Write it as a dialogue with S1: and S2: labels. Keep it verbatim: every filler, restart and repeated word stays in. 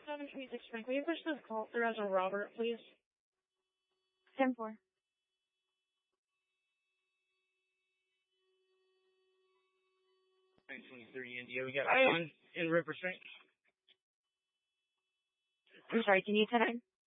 S1: seven three six nine. Can you push this call through as a Robert, please?
S2: ten four.
S3: nine twenty-three India. We got one in River Street.
S2: I'm sorry, can you ten nine?